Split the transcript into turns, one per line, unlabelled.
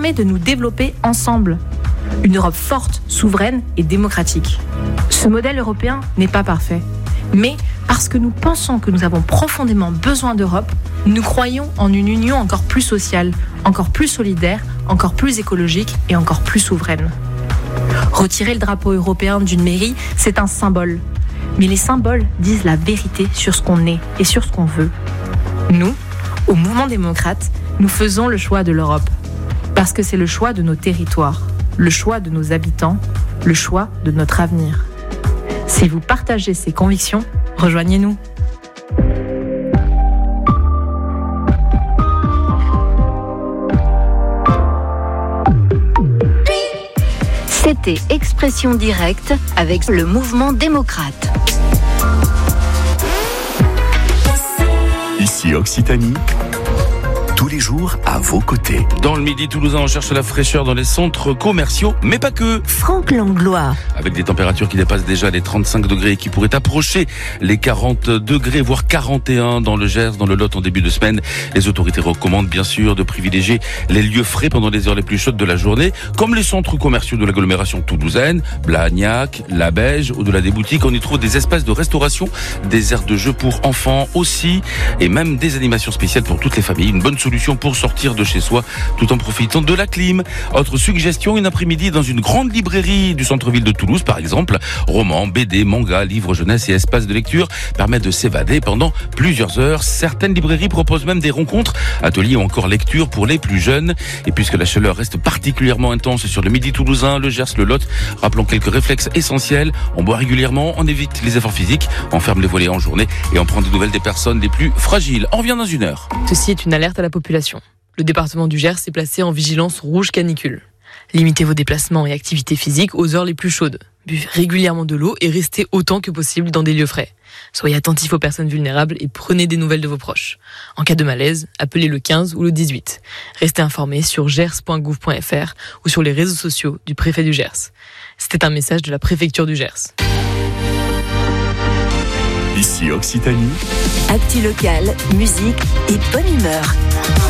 permet de nous développer ensemble. Une Europe forte, souveraine et démocratique. Ce modèle européen n'est pas parfait. Mais parce que nous pensons que nous avons profondément besoin d'Europe, nous croyons en une union encore plus sociale, encore plus solidaire, encore plus écologique et encore plus souveraine. Retirer le drapeau européen d'une mairie, c'est un symbole. Mais les symboles disent la vérité sur ce qu'on est et sur ce qu'on veut. Nous, au Mouvement démocrate, nous faisons le choix de l'Europe. Parce que c'est le choix de nos territoires, le choix de nos habitants, le choix de notre avenir. Si vous partagez ces convictions, rejoignez-nous.
C'était Expression directe avec le Mouvement démocrate.
Ici Occitanie, tous les jours à vos côtés.
Dans le Midi toulousain, on cherche la fraîcheur dans les centres commerciaux, mais pas que.
Franck Langlois.
Avec des températures qui dépassent déjà les 35 degrés et qui pourraient approcher les 40 degrés, voire 41 dans le Gers, dans le Lot en début de semaine. Les autorités recommandent bien sûr de privilégier les lieux frais pendant les heures les plus chaudes de la journée, comme les centres commerciaux de l'agglomération toulousaine, Blagnac, La Beige. Au-delà des boutiques, on y trouve des espaces de restauration, des aires de jeux pour enfants aussi, et même des animations spéciales pour toutes les familles. Une bonne solution pour sortir de chez soi tout en profitant de la clim. Autre suggestion, une après-midi dans une grande librairie du centre-ville de Toulouse par exemple. Romans, BD, mangas, livres jeunesse et espaces de lecture permettent de s'évader pendant plusieurs heures. Certaines librairies proposent même des rencontres, ateliers ou encore lectures pour les plus jeunes. Et puisque la chaleur reste particulièrement intense sur le Midi toulousain, le Gers, le Lot, rappelons quelques réflexes essentiels. On boit régulièrement, on évite les efforts physiques, on ferme les volets en journée et on prend des nouvelles des personnes les plus fragiles. On revient dans une heure.
Ceci est une alerte à la population. Le département du Gers est placé en vigilance rouge canicule. Limitez vos déplacements et activités physiques aux heures les plus chaudes. Buvez régulièrement de l'eau et restez autant que possible dans des lieux frais. Soyez attentifs aux personnes vulnérables et prenez des nouvelles de vos proches. En cas de malaise, appelez le 15 ou le 18. Restez informés sur gers.gouv.fr ou sur les réseaux sociaux du préfet du Gers. C'était un message de la préfecture du Gers.
Ici Occitanie.
Actu locale, musique et bonne humeur.